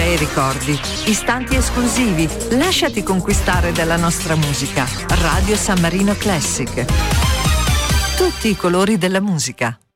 bei ricordi, istanti esclusivi. Lasciati conquistare dalla nostra musica. Radio San Marino Classic. Tutti i colori della musica.